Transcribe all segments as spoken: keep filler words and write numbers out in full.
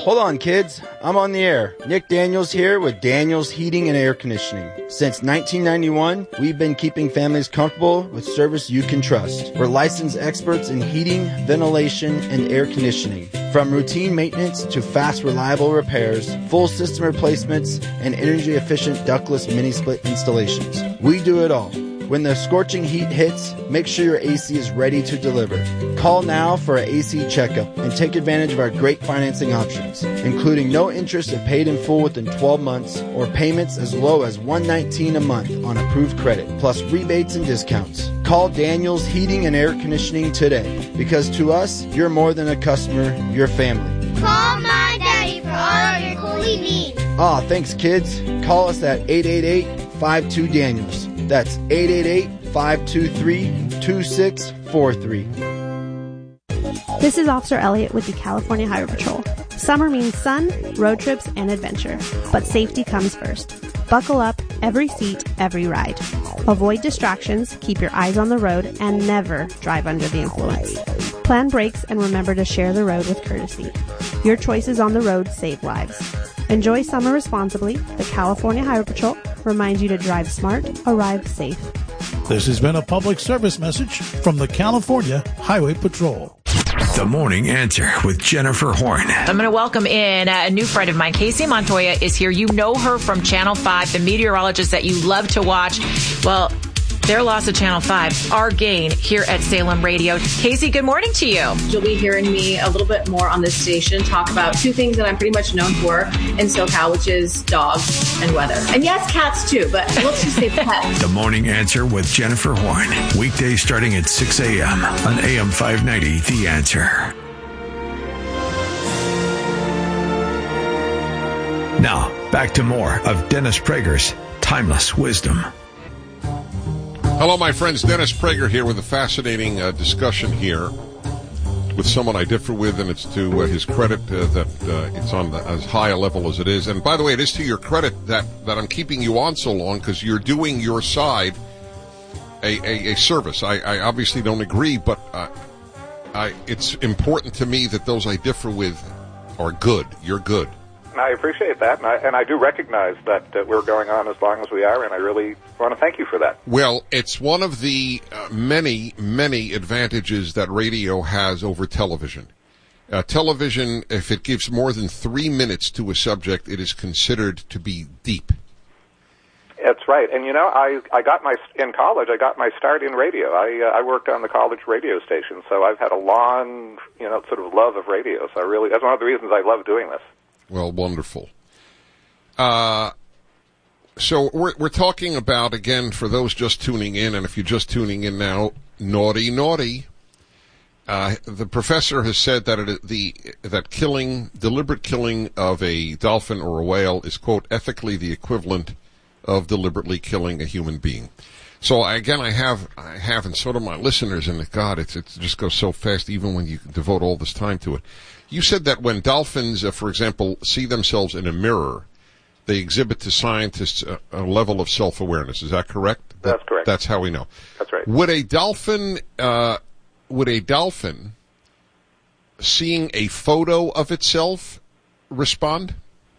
Hold on, kids. I'm on the air. Nick Daniels here with Daniels Heating and Air Conditioning. Since nineteen ninety-one, we've been keeping families comfortable with service you can trust. We're licensed experts in heating, ventilation, and air conditioning. From routine maintenance to fast, reliable repairs, full system replacements, and energy-efficient ductless mini-split installations. We do it all. When the scorching heat hits, make sure your A C is ready to deliver. Call now for an A C checkup and take advantage of our great financing options, including no interest if paid in full within twelve months or payments as low as one hundred nineteen dollars a month on approved credit, plus rebates and discounts. Call Daniels Heating and Air Conditioning today, because to us, you're more than a customer, you're family. Call my daddy for all your cooling needs. Aw, thanks, kids. Call us at eight eight eight, five two, Daniels. That's eight eight eight, five two three, two six four three. This is Officer Elliott with the California Highway Patrol. Summer means sun, road trips, and adventure. But safety comes first. Buckle up, every seat, every ride. Avoid distractions, keep your eyes on the road, and never drive under the influence. Plan brakes and remember to share the road with courtesy. Your choices on the road save lives. Enjoy summer responsibly. The California Highway Patrol reminds you to drive smart, arrive safe. This has been a public service message from the California Highway Patrol. The Morning Answer with Jennifer Horn. I'm going to welcome in a new friend of mine. Casey Montoya is here. You know her from Channel five, the meteorologist that you love to watch. Well, their loss of Channel five, our gain here at Salem Radio. Casey, good morning to you. You'll be hearing me a little bit more on this station talk about two things that I'm pretty much known for in SoCal, which is dogs and weather. And yes, cats too, but let's just say pets. The Morning Answer with Jennifer Horn. Weekdays starting at six a.m. on A M five ninety, The Answer. Now, back to more of Dennis Prager's Timeless Wisdom. Hello, my friends. Dennis Prager here with a fascinating uh, discussion here with someone I differ with, and it's to uh, his credit uh, that uh, it's on the, as high a level as it is. And by the way, it is to your credit that, that I'm keeping you on so long, because you're doing your side a, a, a service. I, I obviously don't agree, but uh, I, it's important to me that those I differ with are good. You're good. I appreciate that, and I, and I do recognize that uh, we're going on as long as we are, and I really want to thank you for that. Well, it's one of the uh, many, many advantages that radio has over television. Uh, television, if it gives more than three minutes to a subject, it is considered to be deep. That's right, and you know, I, I got my, in college, I got my start in radio. I, uh, I worked on the college radio station, so I've had a long, you know, sort of love of radio, so I really, that's one of the reasons I love doing this. Well, wonderful. Uh, so we're we're talking about, again, for those just tuning in, and if you're just tuning in now, naughty, naughty. Uh, the professor has said that it, the that killing, deliberate killing of a dolphin or a whale is, quote, ethically the equivalent of deliberately killing a human being. So again, I have, I have, and so do my listeners, and God, it's, it just goes so fast, even when you devote all this time to it. You said that when dolphins, uh, for example, see themselves in a mirror, they exhibit to scientists a, a level of self-awareness. Is that correct? That's that, correct. That's how we know. That's right. Would a dolphin, uh, would a dolphin seeing a photo of itself respond?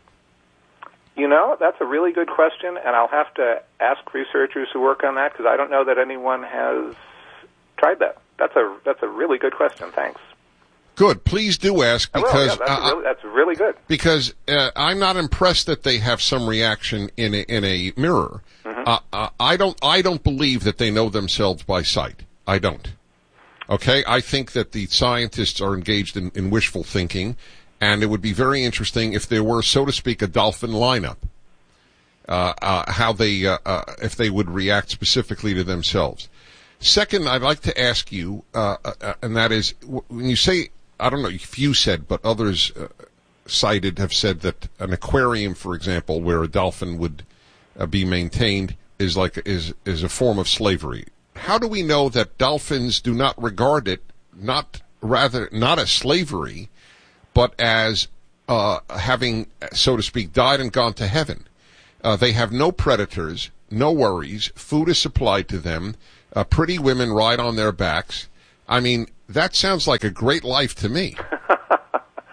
You know, that's a really good question, and I'll have to ask researchers who work on that, because I don't know that anyone has tried that. That's a that's a really good question. Thanks. Good. Please do ask, because oh, yeah, that's, uh, really, that's really good. Because uh, I'm not impressed that they have some reaction in a, in a mirror. Mm-hmm. Uh, uh, I don't I don't believe that they know themselves by sight. I don't. Okay, I think that the scientists are engaged in, in wishful thinking. And it would be very interesting if there were, so to speak, a dolphin lineup, uh, uh, how they, uh, uh, if they would react specifically to themselves. Second, I'd like to ask you, uh, uh, and that is, when you say, I don't know if you said, but others uh, cited have said that an aquarium, for example, where a dolphin would uh, be maintained is like, is, is a form of slavery. How do we know that dolphins do not regard it, not, rather, not as slavery, but as uh, having, so to speak, died and gone to heaven? Uh, they have no predators, no worries, food is supplied to them, uh, pretty women ride on their backs. I mean, that sounds like a great life to me. As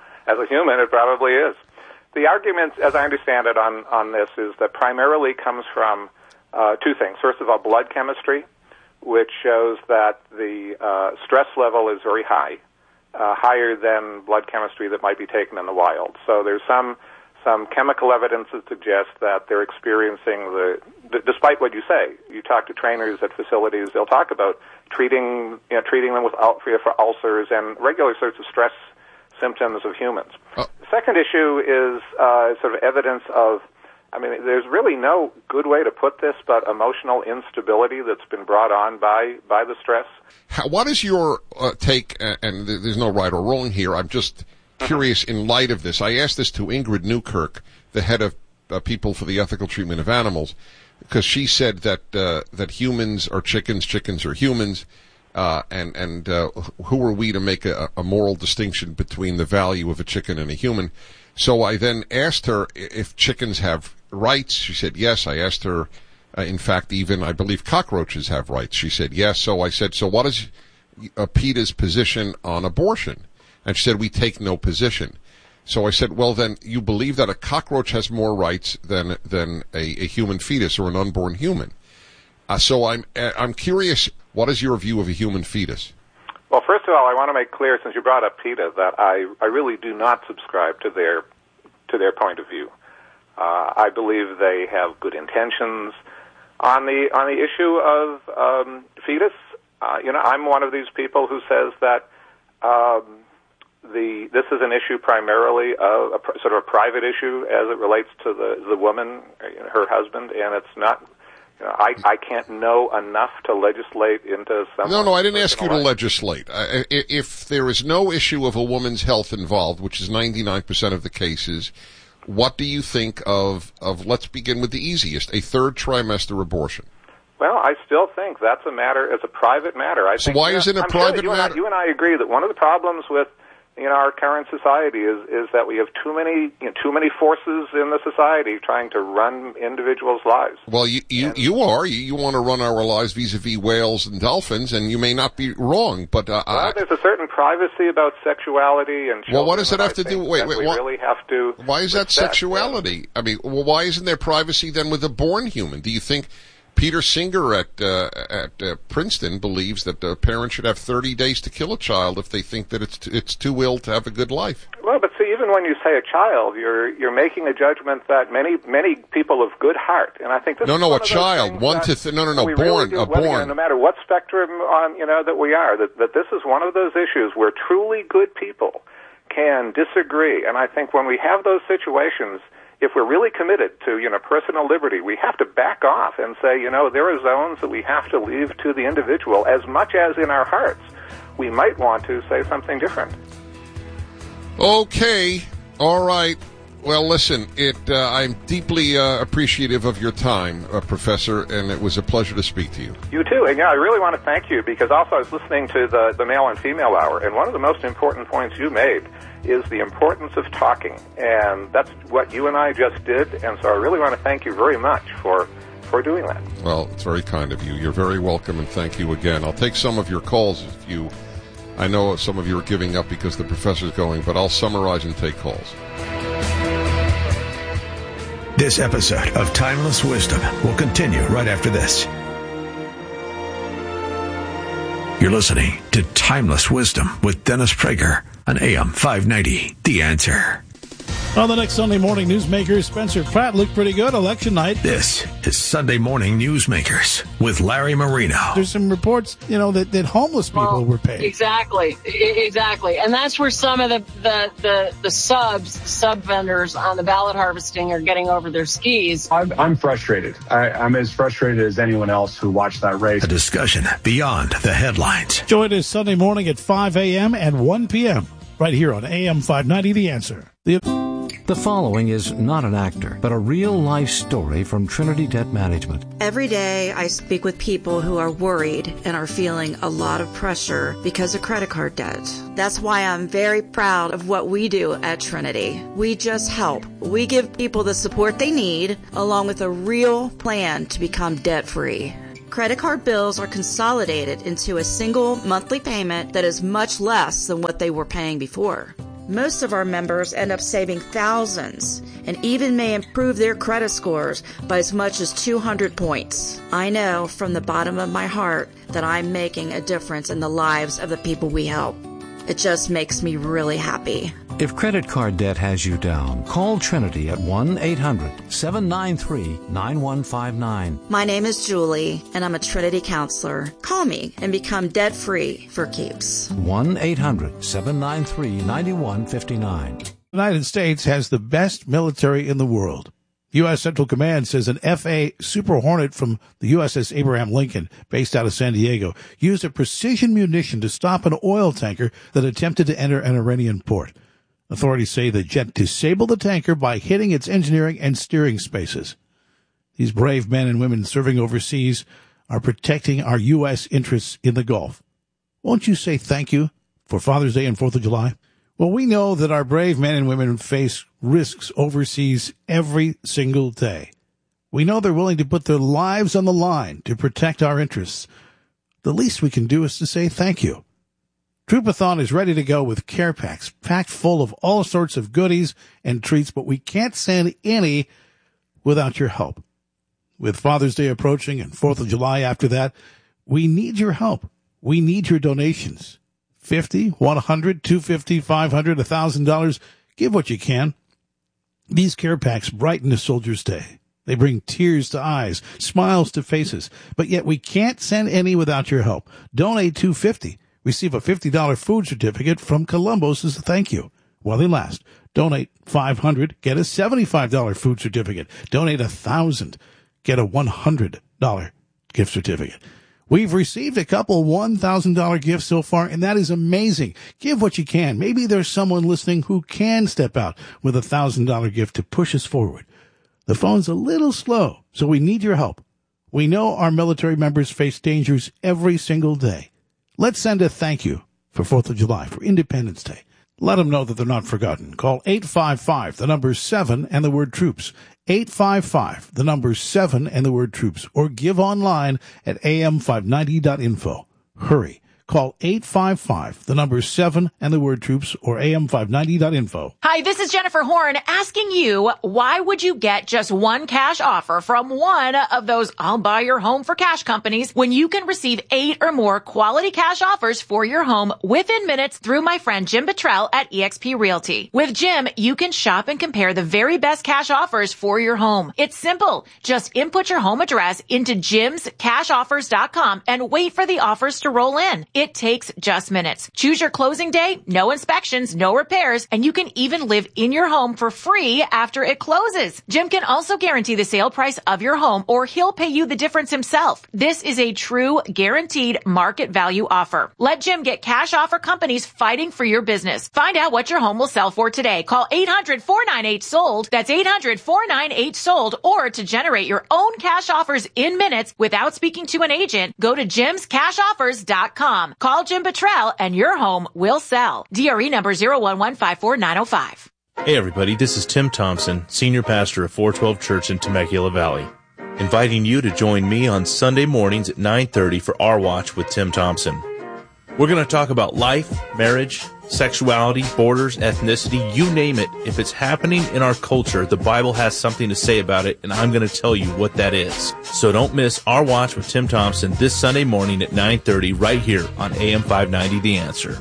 a human, it probably is. The argument, as I understand it, on, on this is that primarily comes from uh, two things. First of all, blood chemistry, which shows that the uh, stress level is very high, uh, higher than blood chemistry that might be taken in the wild. So there's some some chemical evidence that suggests that they're experiencing the, the despite what you say. You talk to trainers at facilities, they'll talk about treating you know, treating them with ul- for ulcers and regular sorts of stress symptoms of humans. Oh. The second issue is uh, sort of evidence of, I mean, there's really no good way to put this, but emotional instability that's been brought on by, by the stress. How, what is your uh, take, uh, and th- there's no right or wrong here, I'm just curious in light of this. I asked this to Ingrid Newkirk, the head of uh, People for the Ethical Treatment of Animals, because she said that uh, that humans are chickens, chickens are humans, uh, and and uh, who are we to make a, a moral distinction between the value of a chicken and a human? So I then asked her if chickens have rights. She said yes. I asked her, uh, in fact, even I believe cockroaches have rights. She said yes. So I said, so what is uh, PETA's position on abortion? And she said, we take no position. So I said, well, then you believe that a cockroach has more rights than than a, a human fetus or an unborn human. Uh, so I'm I'm curious, what is your view of a human fetus? Well, first of all, I want to make clear, since you brought up PETA, that I, I really do not subscribe to their to their point of view. Uh, I believe they have good intentions on the on the issue of um, fetus. Uh, you know, I'm one of these people who says that. Um, The this is an issue primarily of a, sort of a private issue as it relates to the the woman, her husband, and it's not. You know, I I can't know enough to legislate into some. No, no, I didn't ask you to legislate. Uh, if there is no issue of a woman's health involved, which is ninety-nine percent of the cases, what do you think of of? Let's begin with the easiest: a third trimester abortion. Well, I still think that's a matter. It's a private matter. I so think, why you know, is it a I'm private sure matter? You and, I, you and I agree that one of the problems with you know our current society is is that we have too many you know, too many forces in the society trying to run individuals' lives. Well, you you, and, you are you, you want to run our lives vis-a-vis whales and dolphins, and you may not be wrong, but uh, well, I, there's a certain privacy about sexuality and children. Well, what does it have I to do? Wait, wait, we what, really have to. Why is that respect, sexuality? Yeah. I mean, well, why isn't there privacy then with a born human? Do you think Peter Singer at uh, at uh, Princeton believes that the parents should have thirty days to kill a child if they think that it's t- it's too ill to have a good life? Well, but see, even when you say a child, you're you're making a judgment that many many people of good heart, and I think this no, is no, one a of child, one that, to th- no, no, no, we born, really do, a whether, born. You know, no matter what spectrum on you know that we are, that that this is one of those issues where truly good people can disagree, and I think when we have those situations, if we're really committed to, you know, personal liberty, we have to back off and say, you know, there are zones that we have to leave to the individual as much as in our hearts we might want to say something different. Okay. All right. Well, listen, it. Uh, I'm deeply uh, appreciative of your time, uh, Professor, and it was a pleasure to speak to you. You too. And, yeah, I really want to thank you because also I was listening to the, the male and female hour, and one of the most important points you made is the importance of talking. And that's what you and I just did, and so I really want to thank you very much for, for doing that. Well, it's very kind of you. You're very welcome, and thank you again. I'll take some of your calls if you... I know some of you are giving up because the professor's going, but I'll summarize and take calls. This episode of Timeless Wisdom will continue right after this. You're listening to Timeless Wisdom with Dennis Prager on A M five ninety, The Answer. On the next Sunday morning, newsmakers Spencer Pratt looked pretty good election night. This is Sunday Morning Newsmakers with Larry Marino. There's some reports, you know, that, that homeless people well, were paid. Exactly, exactly. And that's where some of the, the, the, the subs, the sub vendors on the ballot harvesting are getting over their skis. I'm, I'm frustrated. I, I'm as frustrated as anyone else who watched that race. A discussion beyond the headlines. Join us Sunday morning at five a.m. and one p.m. right here on A M five ninety, The Answer. The The following is not an actor, but a real-life story from Trinity Debt Management. Every day I speak with people who are worried and are feeling a lot of pressure because of credit card debt. That's why I'm very proud of what we do at Trinity. We just help. We give people the support they need, along with a real plan to become debt-free. Credit card bills are consolidated into a single monthly payment that is much less than what they were paying before. Most of our members end up saving thousands and even may improve their credit scores by as much as two hundred points. I know from the bottom of my heart that I'm making a difference in the lives of the people we help. It just makes me really happy. If credit card debt has you down, call Trinity at one eight hundred seven nine three nine one five nine. My name is Julie, and I'm a Trinity counselor. Call me and become debt-free for keeps. one eight hundred seven nine three nine one five nine. The United States has the best military in the world. U S. Central Command says an F A Super Hornet from the U S S Abraham Lincoln, based out of San Diego, used a precision munition to stop an oil tanker that attempted to enter an Iranian port. Authorities say the jet disabled the tanker by hitting its engineering and steering spaces. These brave men and women serving overseas are protecting our U S interests in the Gulf. Won't you say thank you for Father's Day and fourth of July? Well, we know that our brave men and women face risks overseas every single day. We know they're willing to put their lives on the line to protect our interests. The least we can do is to say thank you. Troopathon is ready to go with care packs packed full of all sorts of goodies and treats, but we can't send any without your help. With Father's Day approaching and fourth of July after that, we need your help. We need your donations. fifty, one hundred, two hundred fifty, five hundred, one thousand dollars. Give what you can. These care packs brighten a soldier's day. They bring tears to eyes, smiles to faces, but yet we can't send any without your help. Donate two hundred fifty dollars. Receive a fifty dollars food certificate from Columbus as a thank you while they last. Donate five hundred dollars, get a seventy-five dollars food certificate. Donate one thousand dollars, get a one hundred dollars gift certificate. We've received a couple one thousand dollars gifts so far, and that is amazing. Give what you can. Maybe there's someone listening who can step out with a one thousand dollars gift to push us forward. The phone's a little slow, so we need your help. We know our military members face dangers every single day. Let's send a thank you for fourth of July, for Independence Day. Let them know that they're not forgotten. Call eight five five, the number seven, and the word troops. eight five five, the number seven, and the word troops. Or give online at A M five ninety dot info. Hurry. Call eight five five, the number seven, and the word troops, or A M five ninety dot info. Hi, this is Jennifer Horn asking you, why would you get just one cash offer from one of those I'll buy your home for cash companies when you can receive eight or more quality cash offers for your home within minutes through my friend Jim Bottrell at eXp Realty? With Jim, you can shop and compare the very best cash offers for your home. It's simple. Just input your home address into jims cash offers dot com and wait for the offers to roll in. It takes just minutes. Choose your closing day, no inspections, no repairs, and you can even live in your home for free after it closes. Jim can also guarantee the sale price of your home, or he'll pay you the difference himself. This is a true guaranteed market value offer. Let Jim get cash offer companies fighting for your business. Find out what your home will sell for today. Call eight hundred, four nine eight, sold. That's eight hundred, four nine eight, sold. Or to generate your own cash offers in minutes without speaking to an agent, go to jims cash offers dot com. Call Jim Bottrell and your home will sell. D R E number zero one one five four nine zero five. Hey everybody, this is Tim Thompson, Senior Pastor of four twelve Church in Temecula Valley, inviting you to join me on Sunday mornings at nine thirty for Our Watch with Tim Thompson. We're going to talk about life, marriage, sexuality, borders, ethnicity, you name it. If it's happening in our culture, the Bible has something to say about it, and I'm going to tell you what that is. So don't miss Our Watch with Tim Thompson this Sunday morning at nine thirty right here on A M five ninety The Answer.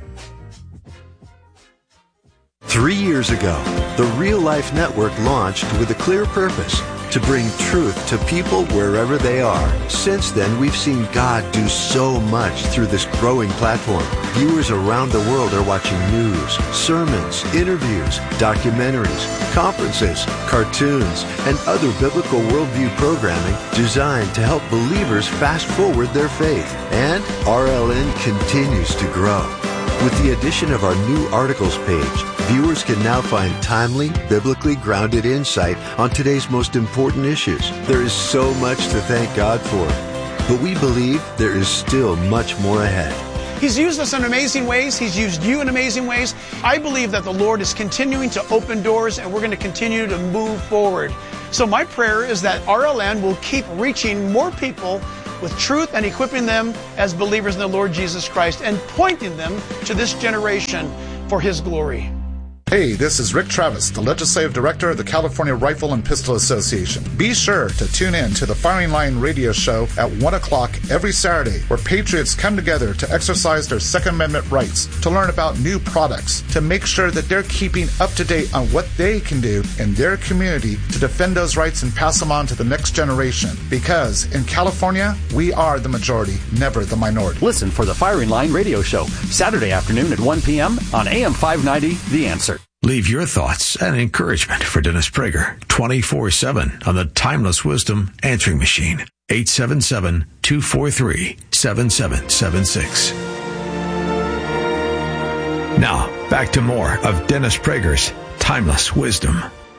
Three years ago, the Real Life Network launched with a clear purpose: to bring truth to people wherever they are. Since then, we've seen God do so much through this growing platform. Viewers around the world are watching news, sermons, interviews, documentaries, conferences, cartoons, and other biblical worldview programming designed to help believers fast forward their faith. And R L N continues to grow. With the addition of our new articles page, viewers can now find timely, biblically grounded insight on today's most important issues. There is so much to thank God for, but we believe there is still much more ahead. He's used us in amazing ways. He's used you in amazing ways. I believe that the Lord is continuing to open doors, and we're going to continue to move forward. So my prayer is that R L N will keep reaching more people with truth and equipping them as believers in the Lord Jesus Christ and pointing them to this generation for His glory. Hey, this is Rick Travis, the Legislative Director of the California Rifle and Pistol Association. Be sure to tune in to the Firing Line radio show at one o'clock every Saturday, where patriots come together to exercise their Second Amendment rights, to learn about new products, to make sure that they're keeping up to date on what they can do in their community to defend those rights and pass them on to the next generation. Because in California, we are the majority, never the minority. Listen for the Firing Line radio show, Saturday afternoon at one p.m. on A M five ninety, The Answer. Leave your thoughts and encouragement for Dennis Prager twenty-four seven on the Timeless Wisdom answering machine. eight seven seven, two four three, seven seven seven six. Now, back to more of Dennis Prager's Timeless Wisdom.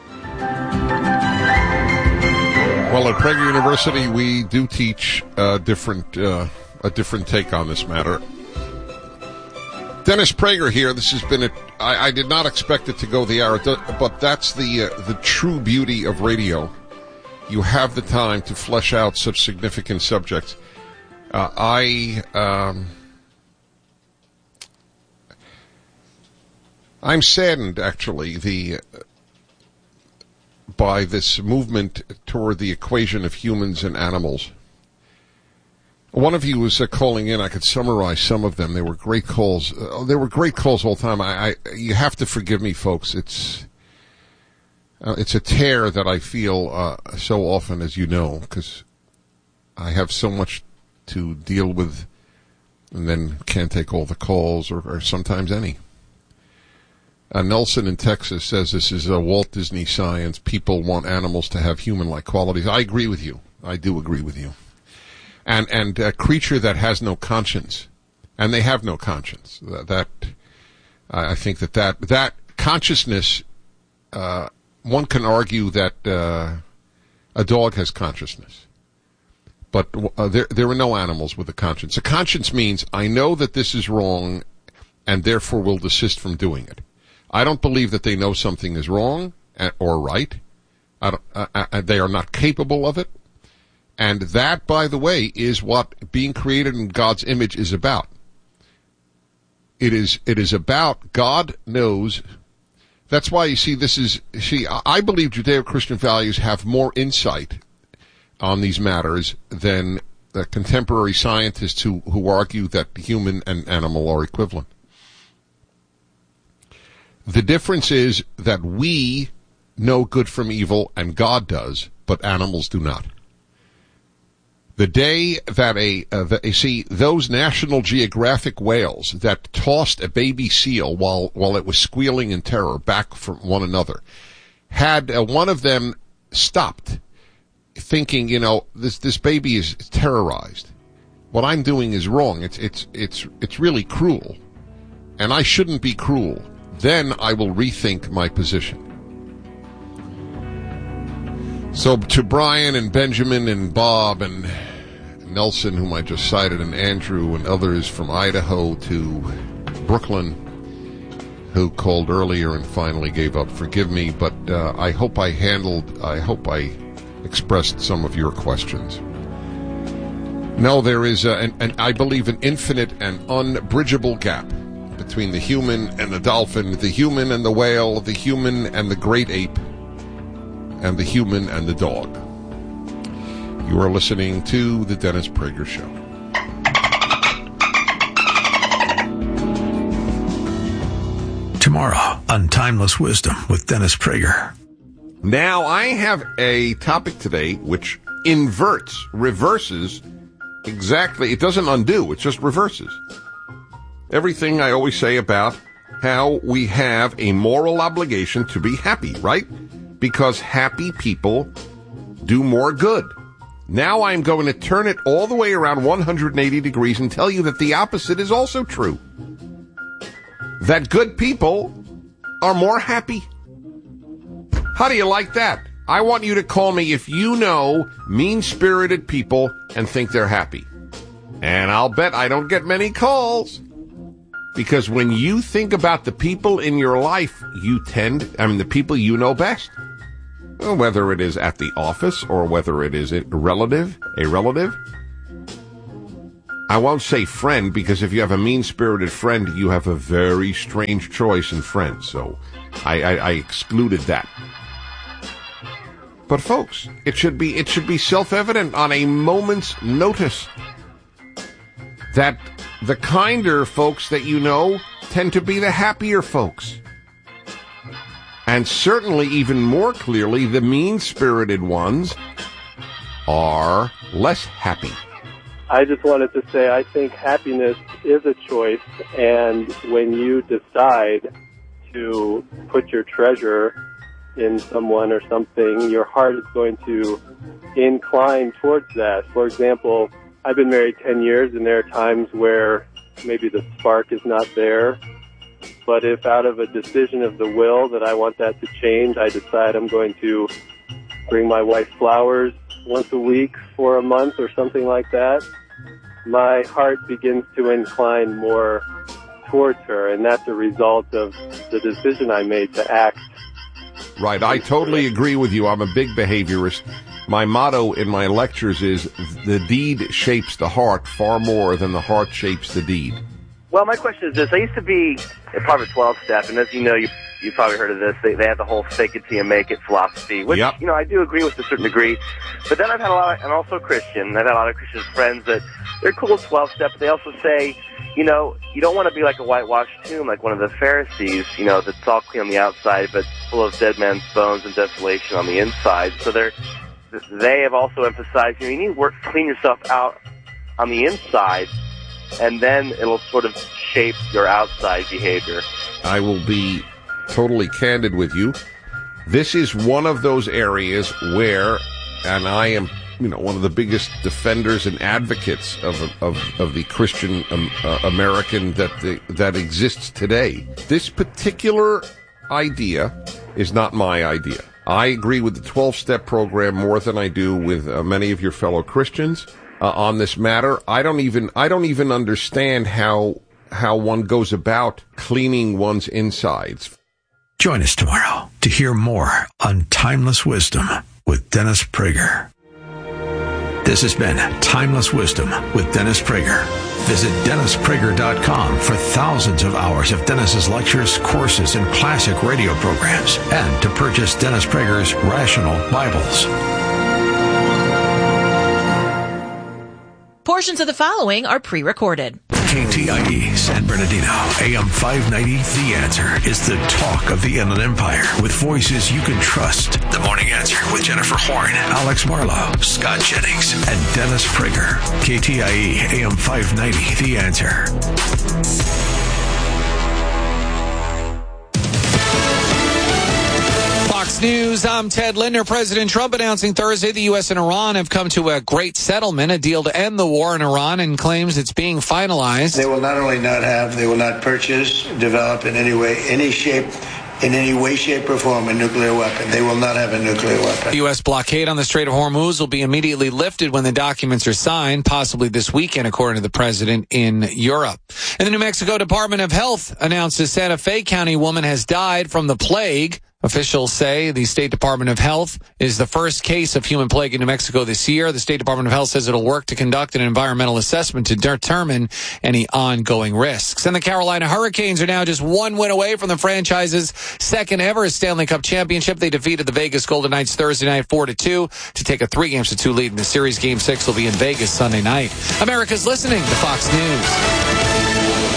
Well, at Prager University, we do teach a different, uh, a different take on this matter. Dennis Prager here. This has been a. I, I did not expect it to go the hour, but that's the uh, the true beauty of radio. You have the time to flesh out such significant subjects. Uh, I um, I'm saddened, actually, the uh, by this movement toward the equation of humans and animals. One of you was uh, calling in. I could summarize some of them. They were great calls. Uh, they were great calls all the time. I, I you have to forgive me, folks. It's uh, it's a tear that I feel uh, so often, as you know, because I have so much to deal with, and then can't take all the calls, or, or sometimes any. Uh, Nelson in Texas says this is a Walt Disney science. People want animals to have human-like qualities. I agree with you. I do agree with you. And and a creature that has no conscience, and they have no conscience. That, that I think that that, that consciousness, uh, one can argue that uh, a dog has consciousness, but uh, there there are no animals with a conscience. A conscience means I know that this is wrong, and therefore will desist from doing it. I don't believe that they know something is wrong or right. I don't, uh, uh, they are not capable of it. And that, by the way, is what being created in God's image is about. It is, it is about God knows. That's why you see this is, see, I believe Judeo-Christian values have more insight on these matters than the contemporary scientists who, who argue that human and animal are equivalent. The difference is that we know good from evil, and God does, but animals do not. The day that a, uh, the, you see, those National Geographic whales that tossed a baby seal while, while it was squealing in terror back from one another, had uh, one of them stopped thinking, you know, this, this baby is terrorized. What I'm doing is wrong. It's, it's, it's, it's really cruel. And I shouldn't be cruel. Then I will rethink my position. So to Brian and Benjamin and Bob and Nelson, whom I just cited, and Andrew and others from Idaho, to Brooklyn, who called earlier and finally gave up, forgive me, but uh, I hope I handled, I hope I expressed some of your questions. No, there is, a, an, an, I believe, an infinite and unbridgeable gap between the human and the dolphin, the human and the whale, the human and the great ape, and the human and the dog. You are listening to The Dennis Prager Show. Tomorrow on Timeless Wisdom with Dennis Prager. Now, I have a topic today which inverts, reverses, exactly, it doesn't undo, it just reverses everything I always say about how we have a moral obligation to be happy, right? Because happy people do more good. Now I'm going to turn it all the way around one hundred eighty degrees and tell you that the opposite is also true. That good people are more happy. How do you like that? I want you to call me if you know mean-spirited people and think they're happy. And I'll bet I don't get many calls. Because when you think about the people in your life, you tend, I mean, the people you know best, whether it is at the office or whether it is a relative, a relative. I won't say friend, because if you have a mean-spirited friend, you have a very strange choice in friends. So I, I, I excluded that. But folks, it should be it should be self-evident on a moment's notice that the kinder folks that you know tend to be the happier folks. And certainly, even more clearly, the mean-spirited ones are less happy. I just wanted to say I think happiness is a choice, and when you decide to put your treasure in someone or something, your heart is going to incline towards that. For example, I've been married ten years, and there are times where maybe the spark is not there. But if out of a decision of the will that I want that to change, I decide I'm going to bring my wife flowers once a week for a month or something like that, my heart begins to incline more towards her, and that's a result of the decision I made to act. Right, I totally agree with you. I'm a big behaviorist. My motto in my lectures is, the deed shapes the heart far more than the heart shapes the deed. Well, my question is this. I used to be a part of a twelve-step, and as you know, you, you've probably heard of this. They, they have the whole fake it till you make it philosophy, which, yep. you know, I do agree with to a certain degree. But then I've had a lot of, and also Christian, I've had a lot of Christian friends that they're cool with twelve-step, but they also say, you know, you don't want to be like a whitewashed tomb, like one of the Pharisees, you know, that's all clean on the outside, but full of dead man's bones and desolation on the inside. So they're, they have also emphasized, you know, you need to work, clean yourself out on the inside, and then it'll sort of shape your outside behavior. I will be totally candid with you. This is one of those areas where, and I am, you know, one of the biggest defenders and advocates of of, of the Christian um, uh, American that the, that exists today. This particular idea is not my idea. I agree with the twelve-step program more than I do with uh, many of your fellow Christians. Uh, on this matter, I don't even I don't even understand how how one goes about cleaning one's insides. Join us tomorrow to hear more on Timeless Wisdom with Dennis Prager. This has been Timeless Wisdom with Dennis Prager. Visit dennis prager dot com for thousands of hours of Dennis's lectures, courses, and classic radio programs, and to purchase Dennis Prager's Rational Bibles. Portions of the following are pre-recorded. K T I E San Bernardino, A M five ninety, The Answer is the talk of the Inland Empire with voices you can trust. The Morning Answer with Jennifer Horn, Alex Marlowe, Scott Jennings, and Dennis Prager. K T I E A M five ninety, The Answer. Fox News, I'm Ted Linder. President Trump announcing Thursday the U S and Iran have come to a great settlement, a deal to end the war in Iran, and claims it's being finalized. They will not only not have, they will not purchase, develop in any way, any shape, in any way, shape, or form a nuclear weapon. They will not have a nuclear weapon. The U S blockade on the Strait of Hormuz will be immediately lifted when the documents are signed, possibly this weekend, according to the president in Europe. And the New Mexico Department of Health announced a Santa Fe County woman has died from the plague. Officials say the State Department of Health is the first case of human plague in New Mexico this year. The State Department of Health says it'll work to conduct an environmental assessment to determine any ongoing risks. And the Carolina Hurricanes are now just one win away from the franchise's second ever Stanley Cup championship. They defeated the Vegas Golden Knights Thursday night four to two to take a three games to two lead in the series. Game six will be in Vegas Sunday night. America's listening to Fox News.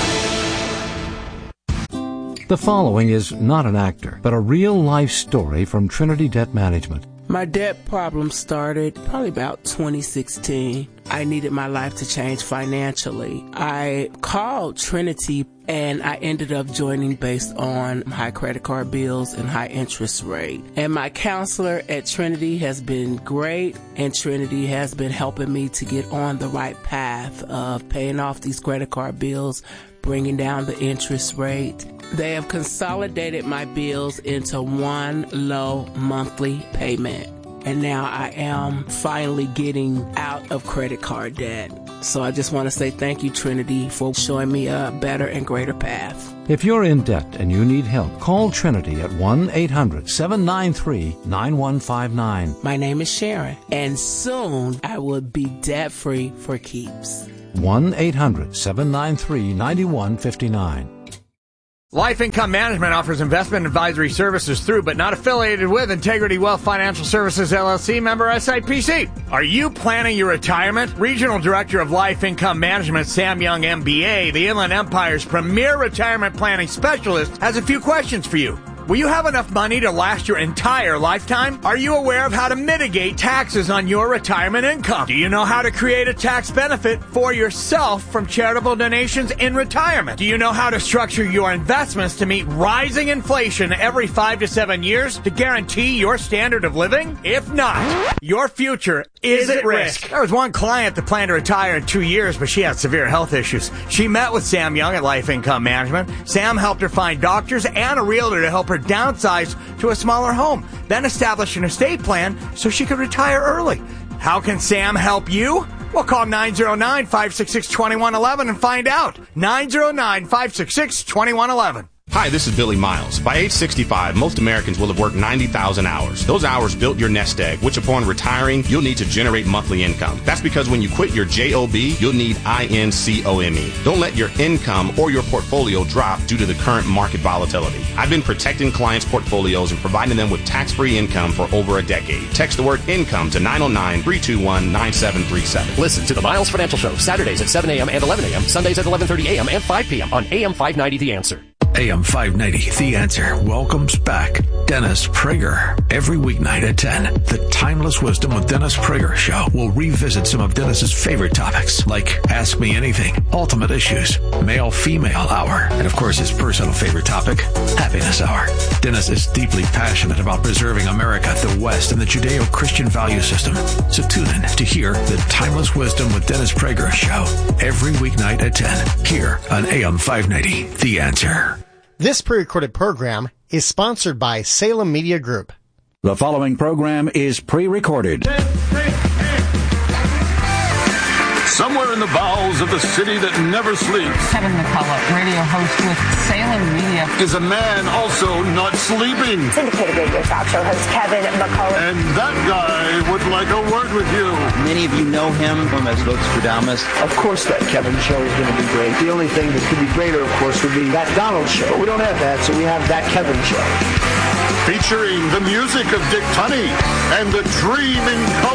The following is not an actor, but a real-life story from Trinity Debt Management. My debt problem started probably about twenty sixteen. I needed my life to change financially. I called Trinity and I ended up joining based on high credit card bills and high interest rate. And my counselor at Trinity has been great, and Trinity has been helping me to get on the right path of paying off these credit card bills, bringing down the interest rate. They have consolidated my bills into one low monthly payment. And now I am finally getting out of credit card debt. So I just want to say thank you, Trinity, for showing me a better and greater path. If you're in debt and you need help, call Trinity at one eight hundred seven nine three nine one five nine. My name is Sharon, and soon I will be debt-free for keeps. one eight hundred seven nine three nine one five nine. Life Income Management offers investment advisory services through, but not affiliated with, Integrity Wealth Financial Services, L L C, member S I P C. Are you planning your retirement? Regional Director of Life Income Management, Sam Young, M B A, the Inland Empire's premier retirement planning specialist, has a few questions for you. Will you have enough money to last your entire lifetime? Are you aware of how to mitigate taxes on your retirement income? Do you know how to create a tax benefit for yourself from charitable donations in retirement? Do you know how to structure your investments to meet rising inflation every five to seven years to guarantee your standard of living? If not, your future is at risk. There was one client that planned to retire in two years, but she had severe health issues. She met with Sam Young at Life Income Management. Sam helped her find doctors and a realtor to help her downsize to a smaller home, then establish an estate plan so she could retire early. How can Sam help you? Well, call nine oh nine, five six six, two one one one and find out. nine oh nine, five six six, two one one one. Hi, this is Billy Miles. By age sixty-five, most Americans will have worked ninety thousand hours. Those hours built your nest egg, which upon retiring, you'll need to generate monthly income. That's because when you quit your job, you'll need income. Don't let your income or your portfolio drop due to the current market volatility. I've been protecting clients' portfolios and providing them with tax-free income for over a decade. Text the word income to nine oh nine, three two one, nine seven three seven. Listen to the Miles Financial Show, Saturdays at seven a.m. and eleven a.m., Sundays at eleven thirty a.m. and five p.m. on A M five ninety The Answer. A M five ninety, The Answer, welcomes back Dennis Prager. Every weeknight at ten, the Timeless Wisdom with Dennis Prager show will revisit some of Dennis's favorite topics, like Ask Me Anything, Ultimate Issues, Male-Female Hour, and of course his personal favorite topic, Happiness Hour. Dennis is deeply passionate about preserving America, the West, and the Judeo-Christian value system. So tune in to hear the Timeless Wisdom with Dennis Prager show every weeknight at ten, here on A M five ninety, The Answer. This pre-recorded program is sponsored by Salem Media Group. The following program is pre-recorded. Somewhere in the bowels of the city that never sleeps, Kevin McCullough, radio host with Salem Media, is a man also not sleeping. Syndicated radio talk show host Kevin McCullough. And that guy would like a word with you. Many of you know him from as Nostradamus. Of course that Kevin show is going to be great. The only thing that could be greater, of course, would be that Donald show. But we don't have that, so we have that Kevin show. Featuring the music of Dick Tunney and the dreaming color